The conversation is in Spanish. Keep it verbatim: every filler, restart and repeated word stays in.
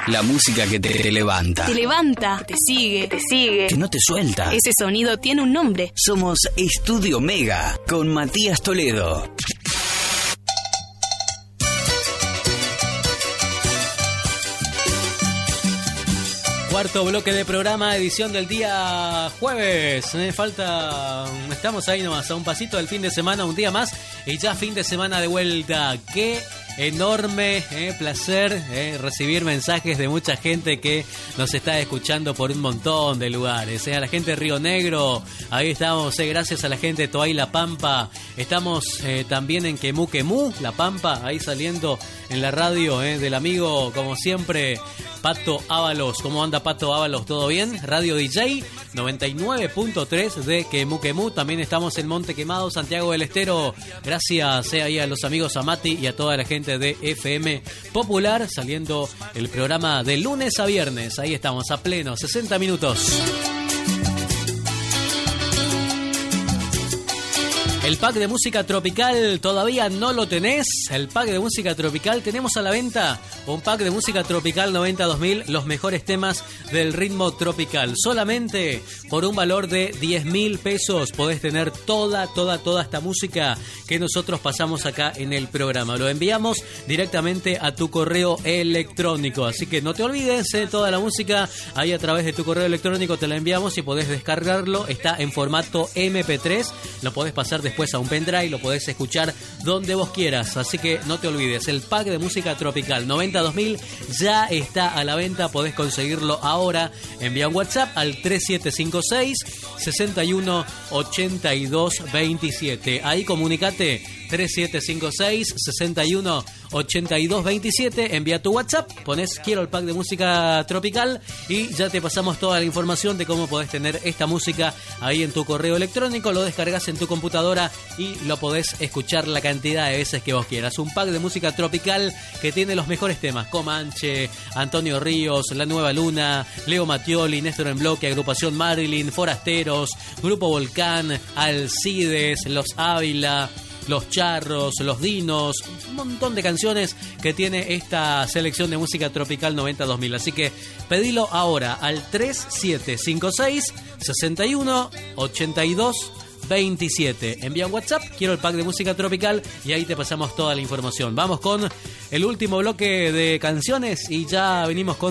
La música que te, te levanta. Te levanta, que te sigue, que te sigue. Que no te suelta. Ese sonido tiene un nombre. Somos Estudio Mega con Matías Toledo. Cuarto bloque de programa, edición del día jueves. Me falta, estamos ahí nomás, a un pasito del fin de semana, un día más y ya fin de semana de vuelta. Qué enorme eh, placer eh, recibir mensajes de mucha gente que nos está escuchando por un montón de lugares. Eh, a la gente de Río Negro, ahí estamos, eh, gracias a la gente de Toay La Pampa. Estamos eh, también en Quemú Quemú, La Pampa, ahí saliendo en la radio eh, del amigo, como siempre, Pato Ábalos. ¿Cómo anda Pato Ábalos? ¿Todo bien? Radio D J noventa y nueve punto tres de Quemú Quemú. También estamos en Monte Quemado, Santiago del Estero. Gracias eh, ahí a los amigos, a Mati y a toda la gente de F M Popular, saliendo el programa de lunes a viernes. Ahí estamos a pleno, sesenta minutos. El pack de música tropical todavía no lo tenés. El pack de música tropical, tenemos a la venta un pack de música tropical noventa dos mil, los mejores temas del ritmo tropical. Solamente por un valor de diez mil pesos podés tener toda, toda, toda esta música que nosotros pasamos acá en el programa. Lo enviamos directamente a tu correo electrónico. Así que no te olvides, eh, toda la música ahí a través de tu correo electrónico te la enviamos y podés descargarlo. Está en formato eme pe tres. Lo podés pasar de después a un pendrive, lo podés escuchar donde vos quieras, así que no te olvides, el pack de música tropical noventa dos mil ya está a la venta, podés conseguirlo ahora. Envía un WhatsApp al tres siete cinco seis, seis uno ocho dos dos siete, ahí comunicate tres siete cinco seis, seis uno ocho dos dos siete, envía tu WhatsApp, pones quiero el pack de música tropical y ya te pasamos toda la información de cómo podés tener esta música ahí en tu correo electrónico, lo descargas en tu computadora y lo podés escuchar la cantidad de veces que vos quieras. Un pack de música tropical que tiene los mejores temas: Comanche, Antonio Ríos, La Nueva Luna, Leo Mattioli, Néstor en Bloque, Agrupación Marilyn, Forasteros, Grupo Volcán, Alcides, Los Ávila, Los Charros, Los Dinos, un montón de canciones que tiene esta selección de música tropical noventa dos mil. Así que pedilo ahora al tres siete cinco seis, seis uno ocho dos dos siete. Envía un WhatsApp, quiero el pack de música tropical y ahí te pasamos toda la información. Vamos con el último bloque de canciones y ya venimos con